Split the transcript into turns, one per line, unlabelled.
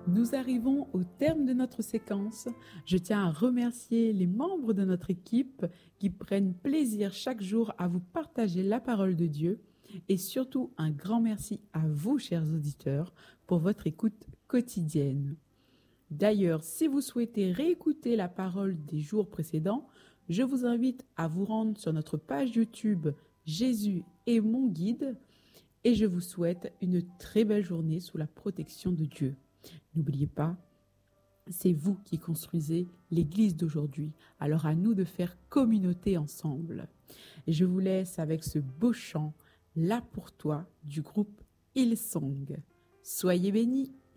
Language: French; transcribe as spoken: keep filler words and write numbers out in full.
Nous arrivons au terme de notre séquence. Je tiens à remercier les membres de notre équipe qui prennent plaisir chaque jour à vous partager la parole de Dieu. Et surtout, un grand merci à vous, chers auditeurs, pour votre écoute quotidienne. D'ailleurs, si vous souhaitez réécouter la parole des jours précédents, je vous invite à vous rendre sur notre page YouTube Jésus est mon guide et je vous souhaite une très belle journée sous la protection de Dieu. N'oubliez pas, c'est vous qui construisez l'Église d'aujourd'hui. Alors à nous de faire communauté ensemble. Et je vous laisse avec ce beau chant, Là pour toi, du groupe Hillsong. Soyez bénis.